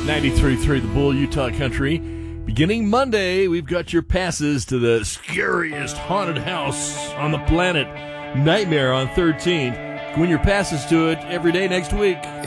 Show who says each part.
Speaker 1: 93.3 The Bull, Utah Country. Beginning Monday, we've got your passes to the scariest haunted house on the planet, Nightmare on 13th. Win your passes to it every day next week.